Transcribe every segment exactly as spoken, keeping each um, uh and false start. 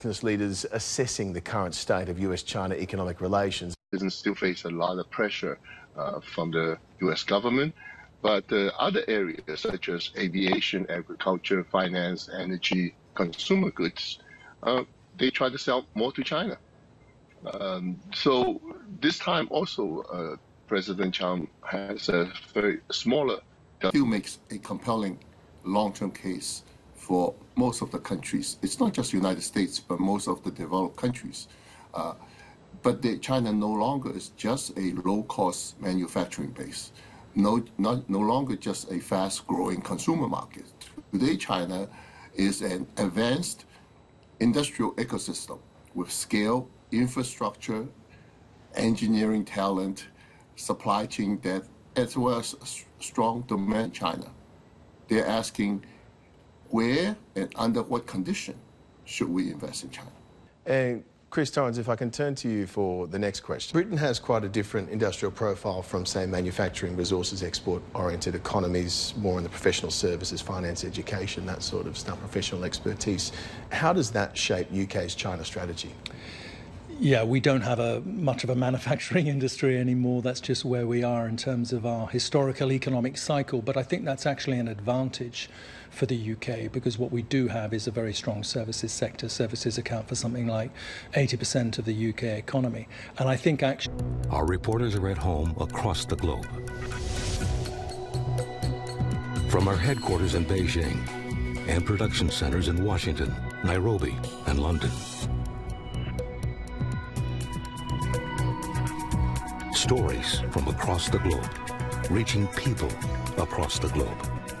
Business leaders assessing the current state of U S China economic relations. Business still face a lot of pressure uh, from the U S government, but uh, other areas such as aviation, agriculture, finance, energy, consumer goods, uh, they try to sell more to China. Um, so this time also, uh, President Trump has a very smaller. Still makes a compelling long-term case for most of the countries. It's not just the United States, but most of the developed countries. Uh, but the, China no longer is just a low-cost manufacturing base, no, not, no longer just a fast-growing consumer market. Today, China is an advanced industrial ecosystem with scale, infrastructure, engineering talent, supply chain depth, as well as strong demand China. They're asking where and under what condition should we invest in China? And Chris Torrens, if I can turn to you for the next question. Britain has quite a different industrial profile from, say, manufacturing, resources, export-oriented economies, more in the professional services, finance, education, that sort of stuff, professional expertise. How does that shape U K's China strategy? Yeah, we don't have a much of a manufacturing industry anymore. That's just where we are in terms of our historical economic cycle. But I think that's actually an advantage for the U K, because what we do have is a very strong services sector. Services account for something like eighty percent of the U K economy. And I think actually... Our reporters are at home across the globe. From our headquarters in Beijing and production centers in Washington, Nairobi, and London. Stories from across the globe, reaching people across the globe.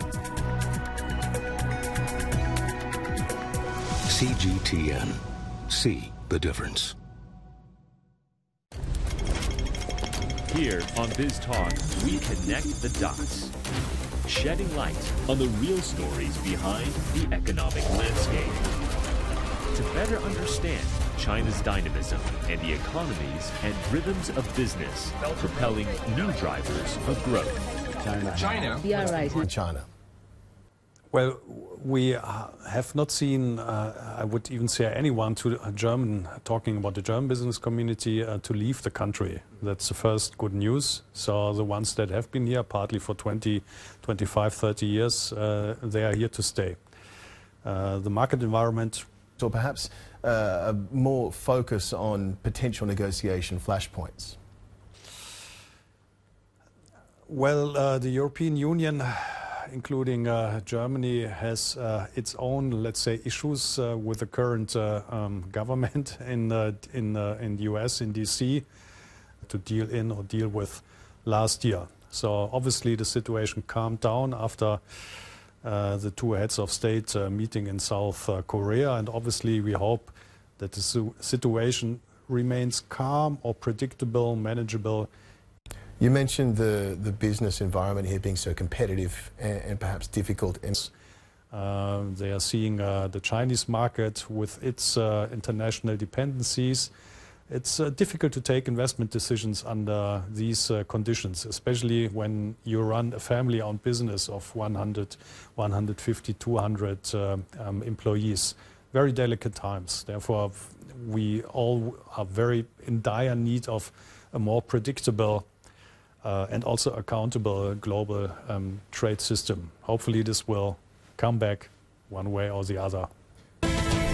C G T N. See the difference. Here on BizTalk, we connect the dots, shedding light on the real stories behind the economic landscape. To better understand China's dynamism and the economies and rhythms of business, propelling new drivers of growth. China. China. Yeah, right. China. Well, we have not seen, uh, I would even say anyone to a German, talking about the German business community, uh, to leave the country. That's the first good news. So the ones that have been here, partly for twenty, twenty-five, thirty years, uh, they are here to stay. Uh, the market environment... Or perhaps uh, a more focus on potential negotiation flashpoints? Well, uh, the European Union, including uh, Germany, has uh, its own, let's say, issues uh, with the current uh, um, government in, uh, in, uh, in the U S, in D C, to deal in or deal with last year. So obviously the situation calmed down after Uh, the two heads of state uh, meeting in South uh, Korea, and obviously we hope that the su situation remains calm or predictable, manageable. You mentioned the, the business environment here being so competitive and, and perhaps difficult. Uh, they are seeing uh, the Chinese market with its uh, international dependencies. It's uh, difficult to take investment decisions under these uh, conditions, especially when you run a family-owned business of one hundred, one hundred fifty, two hundred uh, um, employees. Very delicate times. Therefore, we all are very in dire need of a more predictable uh, and also accountable global um, trade system. Hopefully this will come back one way or the other.